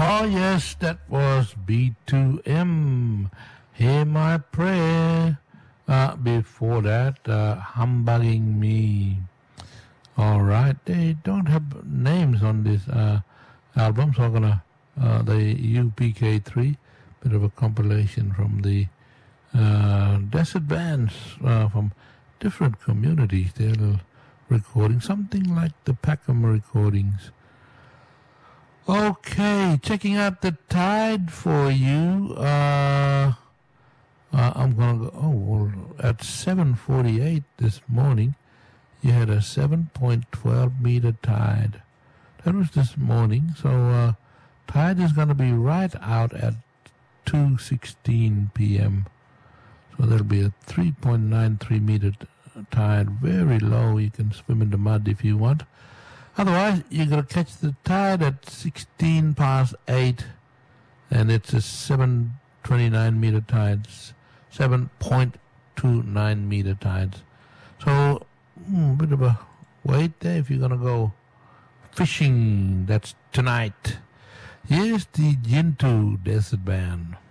Oh, yes, that was B2M. Hear My Prayer. Before that, Humbugging Me. All right, they don't have names on this album, so I'm going to, the UPK3, bit of a compilation from the desert bands from different communities. They're recording something like the Packham recordings. Okay, checking out the tide for you. I'm going to go, at 7:48 this morning, you had a 7.12 meter tide. That was this morning, so tide is going to be right out at 2:16 p.m. So there'll be a 3.93 meter tide, very low. You can swim in the mud if you want. Otherwise, you're going to catch the tide at 16 past 8, and it's a 7.29 meter tides, 7.29 meter tides. So, a bit of a wait there if you're going to go fishing. That's tonight. Here's the Jintu Desert Band.